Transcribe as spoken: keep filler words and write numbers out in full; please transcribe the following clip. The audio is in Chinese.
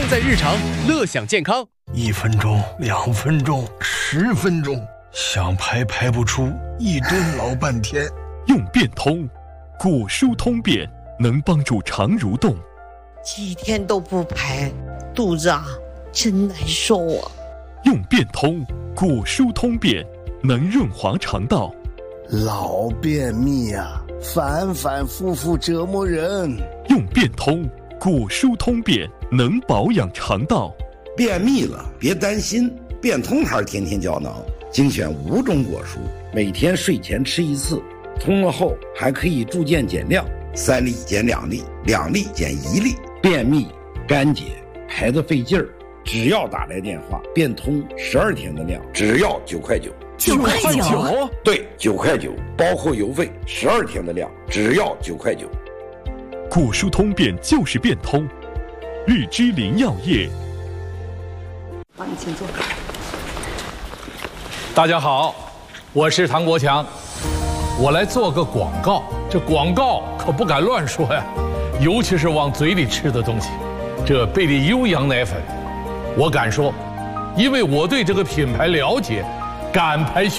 用在日常，乐享健康。 一分钟、两分钟、十分钟，想排排不出，一顿老半天。 用变通，果蔬通便，能帮助肠蠕动。 几天都不排，肚子啊真难受啊。 用变通，果蔬通便，能润滑肠道。 老便秘啊，反反复复折磨人。 用变通，果蔬通便，能保养肠道。 便秘了别担心，变通牌天天胶囊精选五种果蔬，每天睡前吃一次，通了后还可以逐渐减量，三粒减两粒，两粒减一粒。便秘干结排得费劲儿，只要打来电话，变通十二天的量，只要九块九。 九块九？ 对，九块九，包括邮费，十二天的量，只要九块九。 果蔬通便就是变通，日之林药业。 好，你请坐。 大家好，我是唐国强，我来做个广告。这广告可不敢乱说呀，尤其是往嘴里吃的东西。这贝利优羊奶粉，我敢说，因为我对这个品牌了解，敢排。